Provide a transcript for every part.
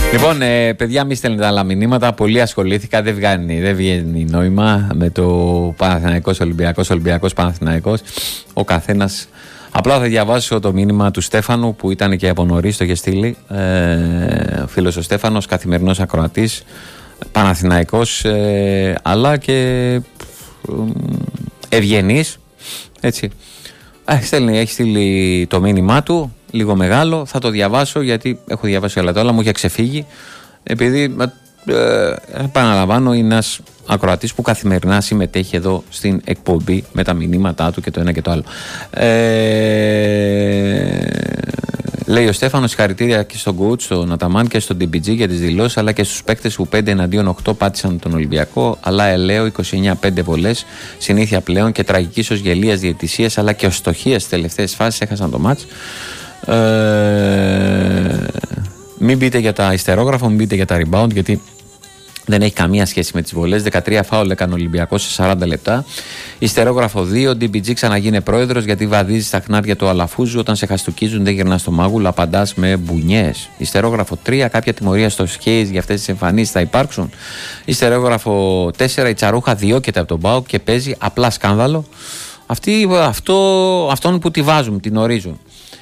Λοιπόν, παιδιά, μη στέλνετε άλλα μηνύματα. Πολύ ασχολήθηκα. Δεν βγαίνει νόημα με το Παναθηναϊκός Ολυμπιακός, Ολυμπιακός Παναθηναϊκός. Ο καθένας. Απλά θα διαβάσω το μήνυμα του Στέφανου που ήταν και από νωρίς, το είχε στείλει. Φίλος ο Στέφανος, καθημερινός ακροατής, Παναθηναϊκός, αλλά και ευγενής. Έτσι. Έχει στείλει το μήνυμά του, λίγο μεγάλο. Θα το διαβάσω γιατί έχω διαβάσει όλα τα όλα, μου είχε ξεφύγει. Επειδή, επαναλαμβάνω, είναι ένας ακροατής που καθημερινά συμμετέχει εδώ στην εκπομπή με τα μηνύματά του και το ένα και το άλλο. Λέει ο Στέφανος, συγχαρητήρια και στον coach, στον Αταμάν και στον DBG για τις δηλώσεις, αλλά και στους παίκτες που 5 εναντίον 8 πάτησαν τον Ολυμπιακό. Αλλά ελαίο 29-5 βολές, συνήθεια πλέον και τραγική ίσως γελίας διαιτησίας, αλλά και οστοχίας στις τελευταίες φάσεις έχασαν το μάτς. Μην μπείτε για τα ιστερόγραφα, μην μπείτε για τα rebound, γιατί δεν έχει καμία σχέση με τις βολές. 13 φάουλ έκανε ο Ολυμπιακός σε 40 λεπτά. Ιστερόγραφο 2. DBG ξαναγίνε πρόεδρος γιατί βαδίζει στα χνάρια του Αλαφούζου. Όταν σε χαστουκίζουν, δεν γυρνά στο μάγουλο, απαντάς με μπουνιές. Ιστερόγραφο 3. Κάποια τιμωρία στο Σχέις για αυτές τις εμφανίσεις θα υπάρξουν. Ιστερόγραφο 4. Η Τσαρούχα διώκεται από τον ΠΑΟΚ και παίζει απλά σκάνδαλο. Αυτόν που τη βάζουν, την ορίζουν.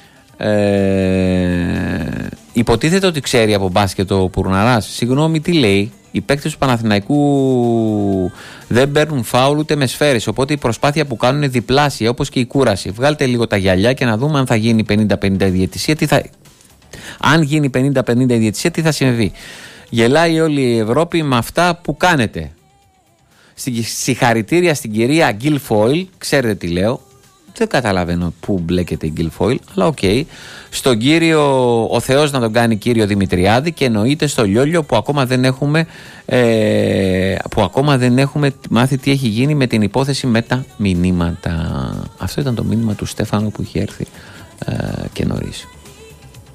Υποτίθεται ότι ξέρει από μπάσκετ ο Πουρναράς. Συγγνώμη, τι λέει? Οι παίκτες του Παναθηναϊκού δεν παίρνουν φάουλ ούτε με σφαίρες. Οπότε η προσπάθεια που κάνουν είναι διπλάσια, όπως και η κούραση. Βγάλτε λίγο τα γυαλιά και να δούμε αν θα γίνει 50-50 διαιτησία. Αν γίνει 50-50 διαιτησία, τι θα συμβεί? Γελάει όλη η Ευρώπη με αυτά που κάνετε. Συγχαρητήρια στην κυρία Γκίλ Φόιλ. Ξέρετε τι λέω? Δεν καταλαβαίνω πού μπλέκεται η Γκίλφοιλ, αλλά οκ. Στον κύριο, ο Θεός να τον κάνει κύριο Δημητριάδη, και εννοείται στο Λιόλιο που ακόμα δεν έχουμε μάθει τι έχει γίνει με την υπόθεση με τα μηνύματα. Αυτό ήταν το μήνυμα του Στέφανου που είχε έρθει και νωρίς.